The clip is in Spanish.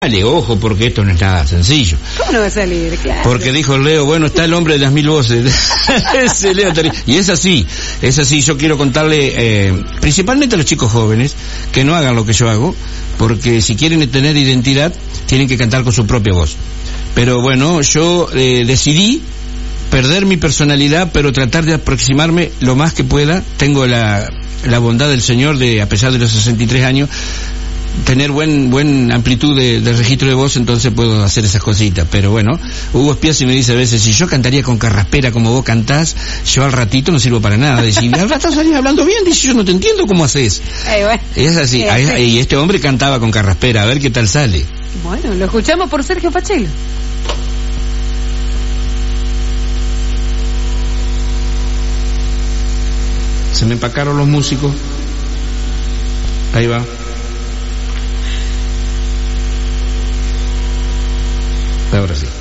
Dale, ojo, porque esto no es nada sencillo. ¿Cómo no va a salir? Claro. Porque dijo Leo, bueno, está el hombre de las 1000 voces. Ese Leo, y es así. Yo quiero contarle, principalmente a los chicos jóvenes, que no hagan lo que yo hago, porque si quieren tener identidad, tienen que cantar con su propia voz. Pero bueno, yo decidí perder mi personalidad, pero tratar de aproximarme lo más que pueda. Tengo la bondad del Señor de, a pesar de los 63 años, tener buen amplitud de registro de voz, entonces puedo hacer esas cositas. Pero bueno, Hugo Spiazzi me dice a veces, si yo cantaría con carraspera como vos cantás, yo al ratito no sirvo para nada. Dice, al rato salís hablando bien, dice, yo no te entiendo cómo haces. Bueno, es así, y este hombre cantaba con carraspera, a ver qué tal sale. Bueno, lo escuchamos por Sergio Pachelo. Se me empacaron los músicos. Ahí va. Ahora sí.